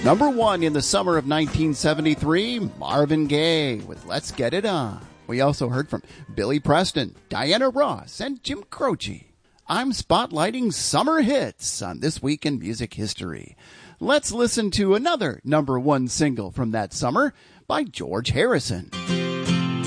Number 1 in the summer of 1973, Marvin Gaye with Let's Get It On. We also heard from Billy Preston, Diana Ross, and Jim Croce. I'm spotlighting summer hits on This Week in Music History. Let's listen to another number 1 single from that summer by George Harrison.